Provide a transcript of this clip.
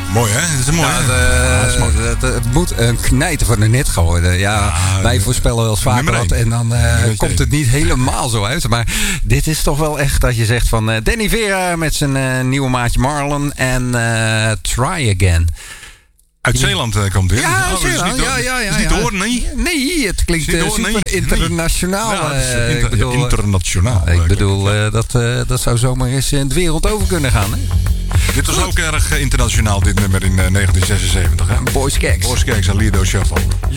Mooi hè? Dat is mooi. Het moet een knijter van de net geworden. Ja, wij voorspellen wel eens vaker wat en dan komt het niet helemaal zo uit. Maar dit is toch wel echt dat je zegt van Danny Vera met zijn nieuwe maatje Marlon en Try Again. Uit Zeeland komt hij. Ja, Zeeland. Is niet te horen, nee? Nee, het klinkt super internationaal. Internationaal. Ik bedoel, dat zou zomaar eens in de wereld over kunnen gaan. Hè? Dit was ook erg internationaal, dit nummer in 1976. Hè? Boys Keks En Lido Shuffle.